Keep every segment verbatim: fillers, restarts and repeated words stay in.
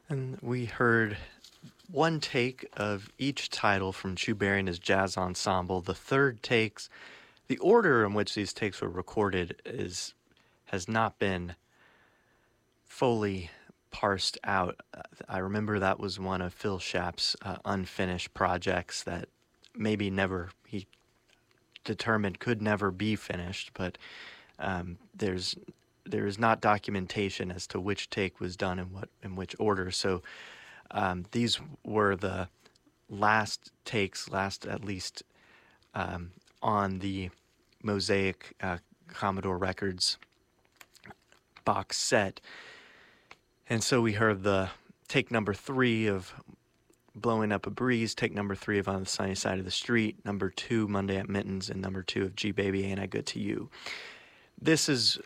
And we heard one take of each title from Chewberian and his Jazz Ensemble. The third takes, the order in which these takes were recorded is has not been fully parsed out. Uh, I remember that was one of Phil Schapp's uh, unfinished projects that maybe never, he determined could never be finished, but um, there's there is not documentation as to which take was done in what in which order. So um, these were the last takes, last at least um, on the Mosaic uh, Commodore Records box set. And so we heard the take number three of Blowing Up a Breeze, take number three of On the Sunny Side of the Street, number two, Monday at Mittens, and number two of G Baby Ain't I Good to You. This is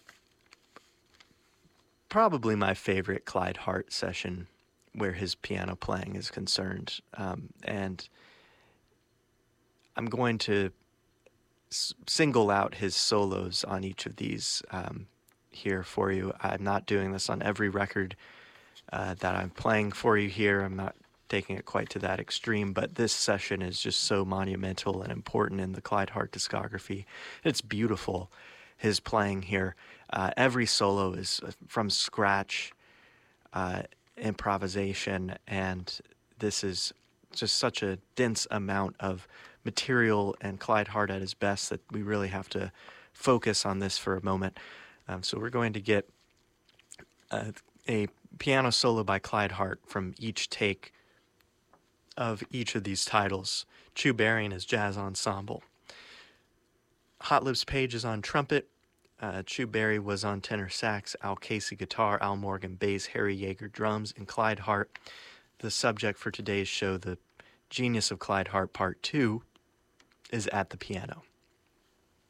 probably my favorite Clyde Hart session where his piano playing is concerned. Um, and I'm going to s- single out his solos on each of these um, here for you. I'm not doing this on every record uh, that I'm playing for you here. I'm not taking it quite to that extreme, but this session is just so monumental and important in the Clyde Hart discography. It's beautiful, his playing here. Uh, every solo is from scratch, uh, improvisation, and this is just such a dense amount of material and Clyde Hart at his best that we really have to focus on this for a moment. Um, so we're going to get uh, a piano solo by Clyde Hart from each take of each of these titles. Chewberian and his Jazz Ensemble. Hot Lips Page is on trumpet. Uh, Chew Berry was on tenor sax, Al Casey guitar, Al Morgan bass, Harry Yeager drums, and Clyde Hart. The subject for today's show, The Genius of Clyde Hart Part two, is at the piano.